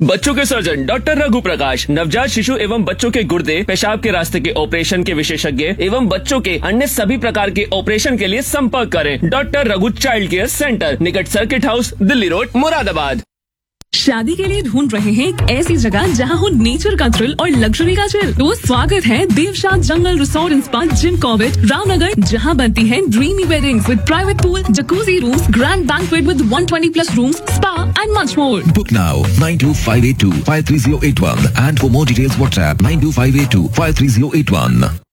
बच्चों के surgeon doctor Raghu प्रकाश, नवजात शिशु एवं बच्चों के गुर्दे, पेशाब के रास्ते के ऑपरेशन के विशेषज्ञ एवं बच्चों के अन्य सभी प्रकार के ऑपरेशन के लिए संपर्क करें। Doctor Raghu child care centre, निकट circuit house, Delhi road, Moradabad. शादी के लिए ढूंढ रहे हैं एक ऐसी जगह जहां हो नेचर का थ्रिल और लग्जरी का चिल? तो स्वागत है देवशाद जंगल resort and spa, Jim Corbett, Ramnagar, जहां बनती है dreamy weddings with private pool, jacuzzi rooms, grand banquet with 120+ rooms, spa and much more. Book now 92582 53081 and for more details WhatsApp 92582 53081.